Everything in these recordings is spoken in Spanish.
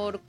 favor.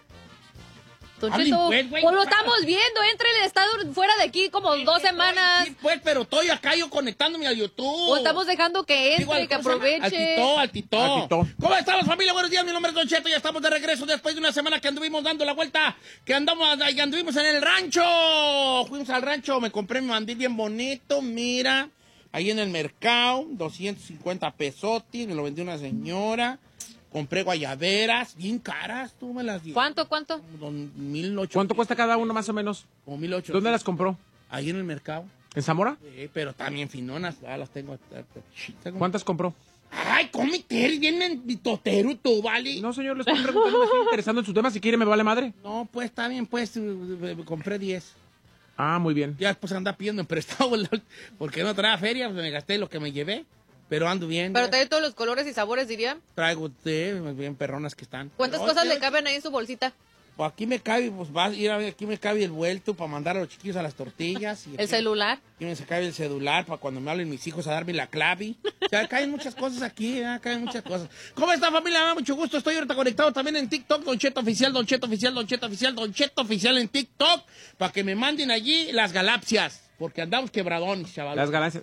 Don Cheto, pues lo estamos viendo, entre el estado fuera de aquí como 2 semanas. Sí, pues, pero estoy acá yo conectándome a YouTube. O estamos dejando que entre, que aproveche. Al Tito. ¿Cómo estamos, familia? Buenos días, mi nombre es Don Cheto, ya estamos de regreso después de una semana que anduvimos dando la vuelta, que anduvimos en el rancho. Fuimos al rancho, me compré mi mandil bien bonito, mira, ahí en el mercado, 250 pesotis, me lo vendió una señora. Compré guayaberas, bien caras, tú me las diste. ¿Cuánto? 1,800. ¿Cuánto cuesta cada uno más o menos? Como 1,800. ¿Dónde las compró? Ahí en el mercado. ¿En Zamora? Pero también finonas, ya las tengo. ¿Cuántas compró? Ay, cómete, bien totero tú, ¿vale? No, señor, le estoy preguntando, me estoy interesando en su tema, si quiere me vale madre. No, pues está bien, pues, compré 10. Ah, muy bien. Ya después anda pidiendo en prestado, porque no traía feria, pues me gasté lo que me llevé. Pero ando bien. Pero trae todos los colores y sabores, diría. Traigo bien perronas que están. ¿Cuántas cosas le caben ahí en su bolsita? Pues aquí me cabe, pues vas a ir a ver, aquí me cabe el vuelto para mandar a los chiquillos a las tortillas. Y ¿El celular? Aquí me cabe el celular para cuando me hablen mis hijos a darme la clave. O sea, caen muchas cosas aquí, caen muchas cosas. ¿Cómo está, familia? Me da mucho gusto. Estoy ahorita conectado también en TikTok, Don Cheto Oficial, Don Cheto Oficial, Don Cheto Oficial, Don Cheto Oficial en TikTok, para que me manden allí las galaxias, porque andamos quebradones, chaval. Las galaxias.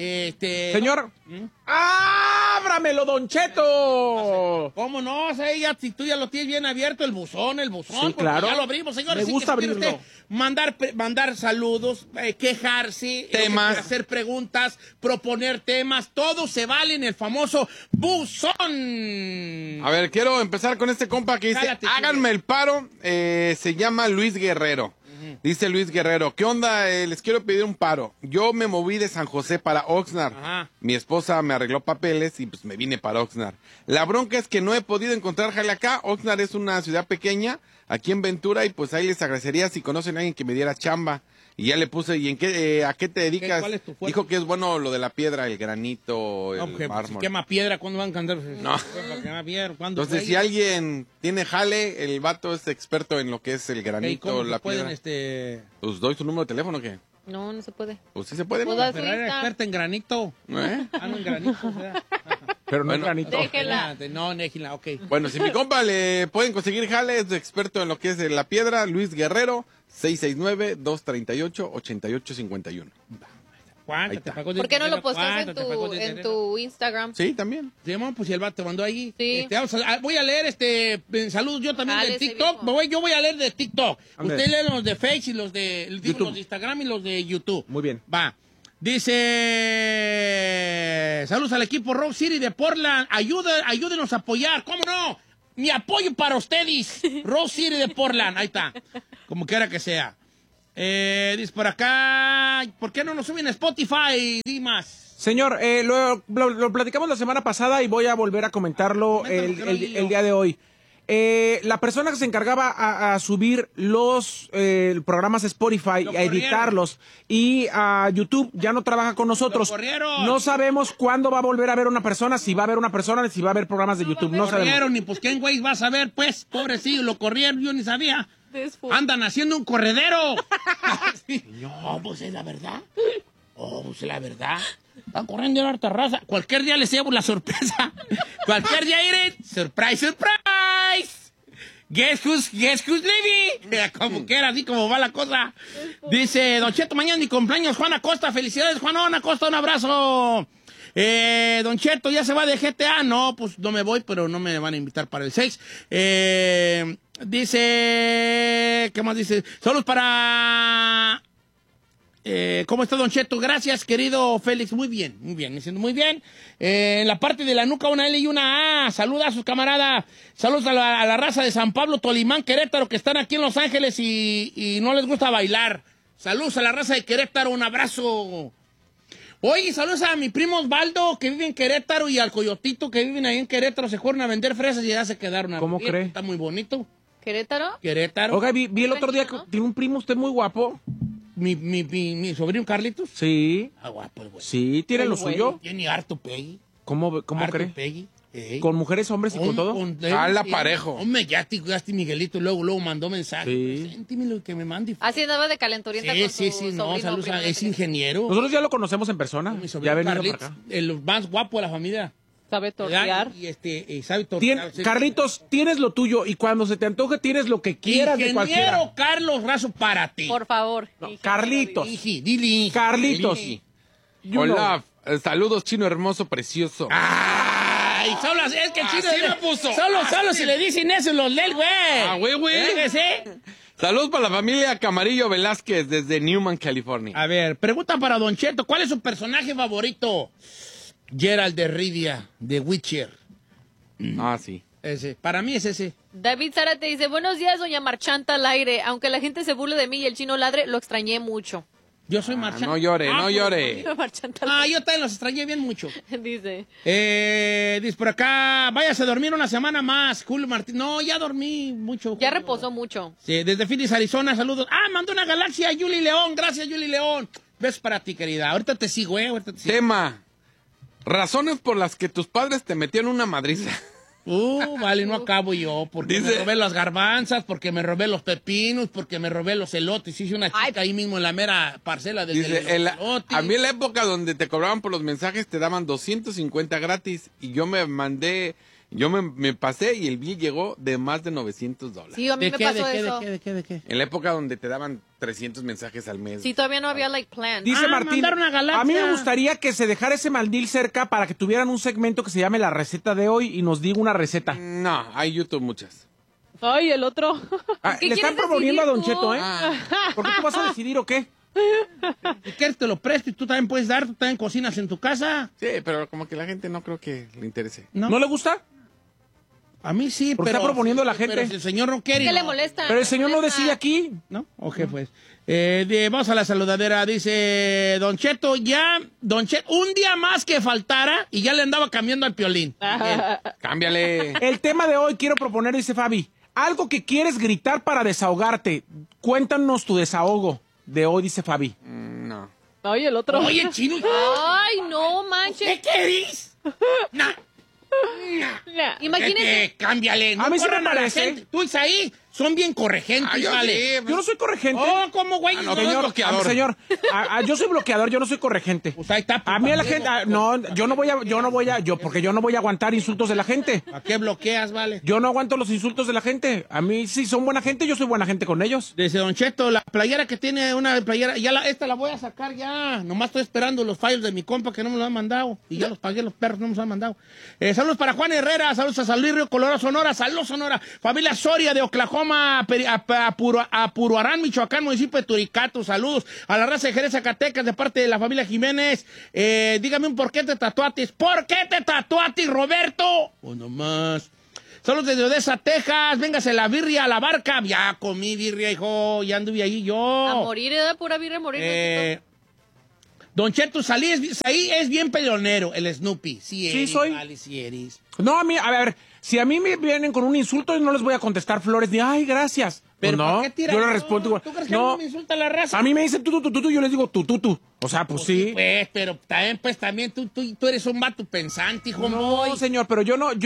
Señor, ¡ábramelo, Don Cheto! ¿Cómo no? O sea, si tú ya lo tienes bien abierto, el buzón, sí, claro. Ya lo abrimos, señores. Me gusta abrirlo. Mandar saludos, quejarse, temas, hacer preguntas, proponer temas, todo se vale en el famoso buzón. A ver, quiero empezar con este compa que dice, Cállate, háganme el paro, se llama Luis Guerrero. Dice Luis Guerrero, ¿qué onda? Les quiero pedir un paro. Yo me moví de San José para Oxnard. Ajá. Mi esposa me arregló papeles y pues me vine para Oxnard. La bronca es que no he podido encontrar jale acá. Oxnard es una ciudad pequeña, aquí en Ventura, y pues ahí les agradecería si conocen a alguien que me diera chamba. Y ya le puse, ¿y a qué te dedicas? ¿Cuál es tu fuerte? Dijo que es bueno lo de la piedra, el granito, No, el porque mármol. si quema piedra, ¿cuándo van a cantar? No. Quema piedra, ¿cuándo? Entonces, si alguien tiene jale, el vato es experto en lo que es el granito, ¿Cómo la pueden, piedra. Pues doy su número de teléfono, ¿o qué? No, no se puede. Pues sí se puede, ¿no? Pues da su Ferrari era Insta. experta en granito. ¿Eh? En granito, o sea. Pero no Bueno, es granito. Déjela. No, déjela, ok. Bueno, si mi compa le pueden conseguir jale, es experto en lo que es la piedra, Luis Guerrero, 669-238-8851. ¿Cuánto Ahí te está. pagó? ¿Por qué no lo ¿Cuánto posteas te pagó de en dinero? tu Instagram? Sí, también. Sí, amor, pues si el vato te mandó ahí. Sí. Voy a leer saludos yo también Dale, de ese TikTok. viejo. Yo voy a leer de TikTok. Ande. Usted lee los de Facebook y los de YouTube. los de Instagram y los de YouTube. Muy bien. Va. Dice, saludos al equipo Rock City de Portland. Ayúdenos a apoyar. ¿Cómo no? Mi apoyo para ustedes. Rock City de Portland. Ahí está. Como quiera que sea. Dice por acá, ¿por qué no nos suben a Spotify, Dimas? Señor, lo platicamos la semana pasada y voy a volver a comentarlo Coméntalo, que no hay el día de hoy. La persona que se encargaba a subir los programas Spotify, Lo a editarlos y a YouTube ya no trabaja con nosotros. Lo corrieron. No sabemos cuándo va a volver a haber una persona, si va a haber una persona, si va a haber programas de YouTube. No sabemos. Corrieron, y pues quién güey va a saber, pues, pobrecillo, lo corrieron, yo ni sabía. Andan haciendo un corredero. Sí. No, pues es la verdad. Oh, pues es la verdad. Están corriendo en harta raza. Cualquier día les llevo la sorpresa. Cualquier día iré. Surprise, surprise. Guess who's leaving. Como quiera, así como va la cosa. Dice, Don Cheto, mañana es mi cumpleaños, Juan Acosta. Felicidades, Juan Acosta, un abrazo. Don Cheto, ¿ya se va de GTA? No, pues no me voy, pero no me van a invitar para el 6. Dice, ¿qué más dice? Saludos para... ¿cómo está, Don Cheto? Gracias, querido Félix. Muy bien, me siento muy bien. En la parte de la nuca, una L y una A. Saluda a sus camaradas. Saludos a la raza de San Pablo, Tolimán, Querétaro, que están aquí en Los Ángeles y no les gusta bailar. Saludos a la raza de Querétaro, un abrazo. Oye, saludos a mi primo Osvaldo, que vive en Querétaro, y al Coyotito, que viven ahí en Querétaro. Se fueron a vender fresas y ya se quedaron. ¿Cómo cree? Está muy bonito. ¿Querétaro? Querétaro. Oiga, vi el otro día que tiene un primo usted muy guapo. Mi sobrino Carlitos. Sí. Ah, guapo el güey. Sí, tiene lo suyo. Tiene harto pegue. ¿Cómo Harto cree? pegue. ¿Con mujeres, hombres y con todo? Jala parejo. Hombre, ya te Miguelito, luego mandó mensaje. Sí. Preséntemelo, que me mande. Así andaba de calenturienta con su Sí, no, sobrino saludos primo es que ingeniero. Nosotros ya lo conocemos en persona. Mi sobrino Ya ha venido para Carlitos, acá. el más guapo de la familia. Sabe tortear. Y sabe tortear. Carlitos, tienes lo tuyo y cuando se te antoje tienes lo que quieras de cualquiera. Ingeniero Carlos Razo para ti. Por favor. No, Carlitos. Dile. Carlitos. Hola, saludos, chino hermoso, precioso. Ay, solo es que el chino me puso. Solo si le dicen eso los lee, güey. Güey. ¿Sí? Saludos para la familia Camarillo Velázquez desde Newman, California. A ver, pregunta para Don Cheto, ¿cuál es su personaje favorito? Geralt de Rivia, de Witcher. Sí. Ese, para mí es ese. David Zárate dice, buenos días, doña Marchanta al aire. Aunque la gente se burle de mí y el chino ladre, lo extrañé mucho. Yo soy Marchanta. No llore. Yo también los extrañé bien mucho. Dice. Dice por acá, váyase a dormir una semana más, Julio Martín. No, ya dormí mucho. Ya reposó mucho. Sí, desde Phoenix, Arizona, saludos. Mandó una galaxia a Yuli León. Gracias, Yuli León. Besos para ti, querida. Ahorita te sigo, Tema. Razones por las que tus padres te metieron una madriza. Vale, no acabo yo. Porque me robé las garbanzas, porque me robé los pepinos, porque me robé los elotes. Hice una chica ahí mismo en la mera parcela del elote. A mí en la época donde te cobraban por los mensajes te daban 250 gratis y yo me pasé y el bill llegó de más de $900. Sí, a mí me pasó eso. ¿De qué? En la época donde te daban 300 mensajes al mes. Sí, todavía no había plan. Dice Martín, una galaxia. a mí me gustaría que se dejara ese mandil cerca para que tuvieran un segmento que se llame La Receta de Hoy y nos diga una receta. No, hay YouTube muchas. Ay, el otro. Le están proponiendo a Don Cheto, ¿eh? Ah. ¿Por qué tú vas a decidir o qué? Si quieres te lo presto y tú también puedes dar, tú también cocinas en tu casa. Sí, pero como que la gente no creo que le interese. ¿No le gusta? A mí sí, pero está proponiendo la gente. Pero si el señor no quiere. ¿Qué le molesta? Pero el señor no decide aquí. ¿No? Ok, pues. Vamos a la saludadera. Dice Don Cheto, un día más que faltara y ya le andaba cambiando al Piolín. Cámbiale. El tema de hoy quiero proponer, dice Fabi, algo que quieres gritar para desahogarte. Cuéntanos tu desahogo de hoy, dice Fabi. No. Ay, el otro. Oye, chino. Ay, no manches. ¿Qué querís? Imagínese. Cámbiale. No a mí sí me corran a la parece. gente. Tú, Isaí, son bien corregentes, vale. Yo no soy corregente. ¿Cómo, güey? No, señor, yo soy bloqueador, yo no soy corregente. Pues ahí está. A mí a la gente, yo no voy a aguantar insultos de la gente. ¿A qué bloqueas, vale? Yo no aguanto los insultos de la gente. A mí sí son buena gente, yo soy buena gente con ellos. Dice Don Cheto, la playera que tiene una playera, esta la voy a sacar ya. Nomás estoy esperando los fallos de mi compa que no me lo han mandado. Y ya los pagué, los perros no me los han mandado. Saludos para Juan Herrera, saludos a San Luis Río Colorado, Sonora, saludos Sonora. Familia Soria de Oklahoma, a Puruarán, Michoacán, municipio de Turicato, saludos a la raza de Jerez, Zacatecas, de parte de la familia Jiménez. Dígame un por qué te tatuatis. ¿Por qué te tatuatis, Roberto? Pues nomás. Saludos desde Odessa, Texas. Véngase la birria a la barca. Ya comí birria, hijo. Ya anduve ahí yo. A morir, pura birria, morir. Don Cheto, ahí es bien peleonero, el Snoopy. Sí, soy. Vale, sí eres. No, a ver, si a mí me vienen con un insulto, no les voy a contestar flores ni, ay, gracias. Pero no, ¿por qué tiras? yo le respondo igual. ¿Tú crees que no me insulta la raza? A mí me dicen tú, yo les digo tú. O sea, pues sí. Pues, pero también tú eres un vato pensante, hijo. No, señor, pero yo no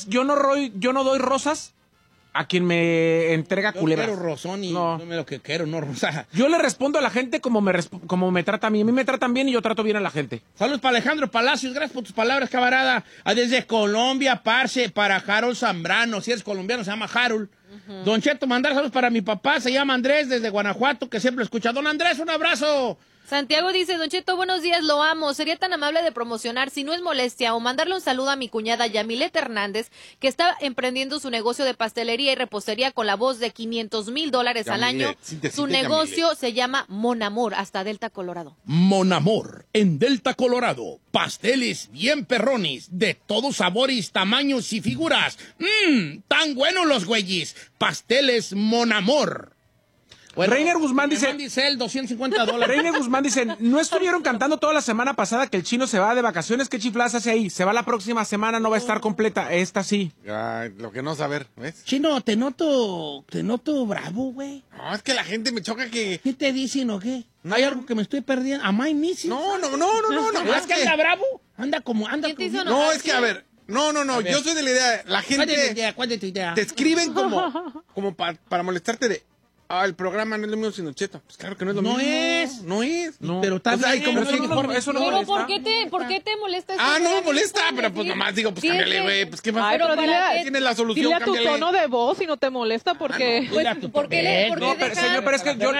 doy rosas a quien me entrega culebras. Yo quiero rosón y no me lo que quiero, no rosa. Yo le respondo a la gente como me trata a mí. A mí me tratan bien y yo trato bien a la gente. Saludos para Alejandro Palacios, gracias por tus palabras, camarada. Desde Colombia, parce, para Harold Zambrano. Si eres colombiano, se llama Harold. Don Cheto, mandar saludos para mi papá, se llama Andrés, desde Guanajuato, que siempre lo escucha. Don Andrés, un abrazo. Santiago dice, Don Cheto, buenos días, lo amo. Sería tan amable de promocionar, si no es molestia, o mandarle un saludo a mi cuñada Yamilet Hernández, que está emprendiendo su negocio de pastelería y repostería con la voz de $500,000 al año. Su negocio se llama Mon Amor, hasta Delta, Colorado. Mon Amor, en Delta, Colorado. Pasteles bien perrones, de todos sabores, tamaños y figuras. Tan buenos los güeyes. Pasteles Mon Amor. Bueno, Reiner Guzmán dice... el $250. Reiner Guzmán dice, ¿no estuvieron cantando toda la semana pasada que el chino se va de vacaciones? ¿Qué chifladas hace ahí? Se va la próxima semana, no va a estar completa. Esta sí. Lo que no saber, ¿ves? Chino, te noto bravo, güey. No, es que la gente me choca que... ¿Qué te dicen o qué? ¿Hay algo que me estoy perdiendo? ¿Am I missing? No. ¿Es que anda bravo? Anda como... No, es que, a ver... No, yo soy de la idea... La gente... ¿Cuál es tu idea? Te escriben como para molestarte de... el programa no es lo mismo sin Don Cheto. Pues claro que no es lo mismo. No es. No. Pero está bien. Eso no Pero molesta. ¿por qué te molesta eso? No me molesta, pero pues nomás digo, pues cámbiale, güey. Pues qué más. Pero Tienes la solución, dile a tu cámbiale. tono de voz y no te molesta porque... ¿Por qué No, pero señor, pero es que yo...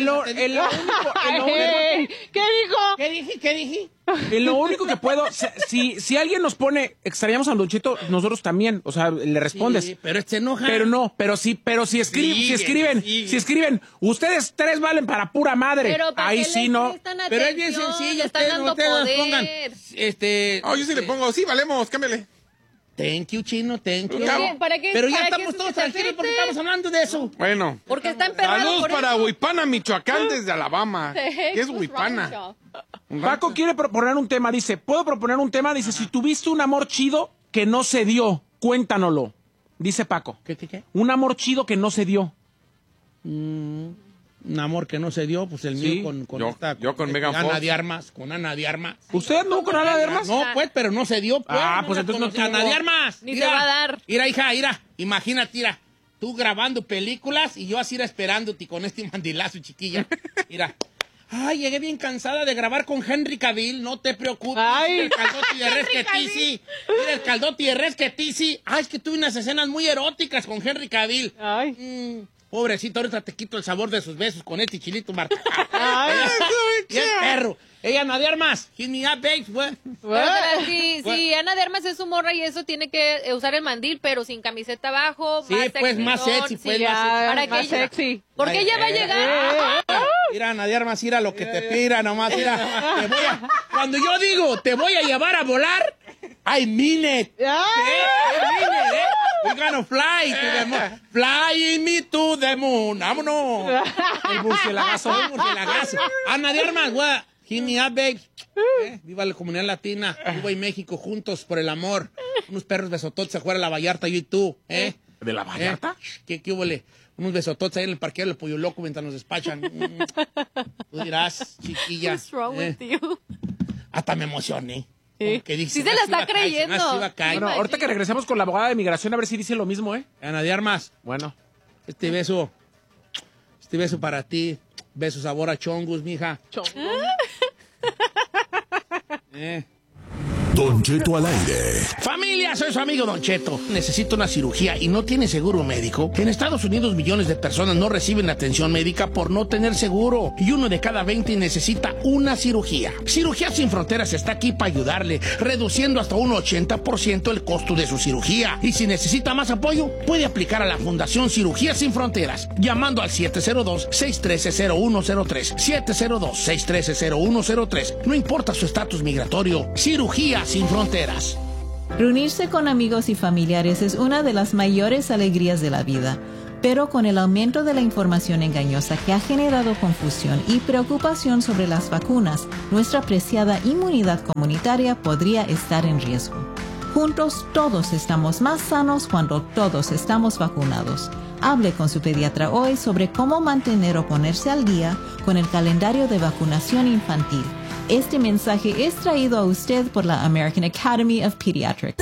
¿Qué dijo? ¿Qué dije? Lo único que puedo... Si alguien nos pone... Extrañamos a Don Cheto, nosotros también. O sea, le respondes. Sí, pero se enoja. Pero si escriben, ustedes 3 valen para pura madre. Pero ¿para ahí qué sí le no. prestan Pero es atención? bien sencillo. Le están dando Ustedes nos poder. pongan. Yo sí le pongo, sí, valemos, cámbiale. Thank you, Chino, thank you. ¿Para qué? Pero ya ¿Para qué estamos se todos te tranquilos porque afecte? estamos hablando de eso. Bueno. Porque está emperrado Saludos por para eso. Huipana, Michoacán, desde Alabama. ¿Qué es Huipana? Paco quiere proponer un tema, dice, ¿puedo proponer un tema? Dice, si tuviste un amor chido que no se dio, cuéntanoslo. Dice Paco. ¿Qué? Un amor chido que no se dio. Un amor que no se dio, pues el Sí. mío con Yo- esta... yo con Megan Ana Fox. de Armas, con Ana de Armas. ¿Usted anduvo con Ana de Armas? No, pues, pero no se dio. Pues, Pues entonces no tuvo. Ana de Armas. Ni te va a dar. Mira, hija, mira. Imagínate, mira. Tú grabando películas y yo así esperándote con este mandilazo, chiquilla. Mira. Ay, llegué bien cansada de grabar con Henry Cavill. No te preocupes. Ay. Mira el caldote de res que tizi. Mira el caldote de res que tizi. Ay, es que tuve unas escenas muy eróticas con Henry Cavill. Ay. Pobrecito, ahorita te quito el sabor de sus besos con este chilito Marta. Ay. Y el perro. Ella, Ana de Armas. Hit me up, babes. What? Pero si Ana de Armas es su morra y eso, tiene que usar el mandil, pero sin camiseta abajo. Sí, pues, más sexy, pues, sí, más sexy. para que más ella- sexy. Porque ella va a llegar. Mira, Ana de Armas, mira lo que te pida nomás. Mira, cuando yo digo, te voy a llevar a volar, I mean it. I mean it, We're gonna fly to the moon. Flying me to the moon. Vámonos. El murcielagazo. El murcielagazo. Ana de Armas, what? Hit me up, babes. Viva la comunidad latina. Cuba y México juntos por el amor. Unos perros besototes afuera de la Vallarta, yo y tú. ¿De la Vallarta? ¿Qué húbole? Unos besototes ahí en el parqueo del Pollo Loco mientras nos despachan. Tú dirás, chiquilla. What's wrong with you? Hasta me emocioné. Sí. Que dice, Sí se la "Más está iba a caer, creyendo". más iba a caer". Bueno, ahorita que regresemos con la abogada de migración, a ver si dice lo mismo, ¿eh? Ana de Armas, Bueno. este beso para ti. Beso sabor a chongus, mija. Don Cheto al aire. Familia, soy su amigo Don Cheto. Necesito una cirugía y no tiene seguro médico. En Estados Unidos millones de personas no reciben atención médica por no tener seguro. Y 1 de cada 20 necesita una cirugía. Cirugías Sin Fronteras está aquí para ayudarle, reduciendo hasta un 80% el costo de su cirugía. Y si necesita más apoyo, puede aplicar a la Fundación Cirugías Sin Fronteras, llamando al 702-613-0103. 702-613-0103. No importa su estatus migratorio. Cirugía Sin Fronteras. Reunirse con amigos y familiares es una de las mayores alegrías de la vida, pero con el aumento de la información engañosa que ha generado confusión y preocupación sobre las vacunas, nuestra preciada inmunidad comunitaria podría estar en riesgo. Juntos todos estamos más sanos cuando todos estamos vacunados. Hable con su pediatra hoy sobre cómo mantener o ponerse al día con el calendario de vacunación infantil. Este mensaje es traído a usted por la American Academy of Pediatrics.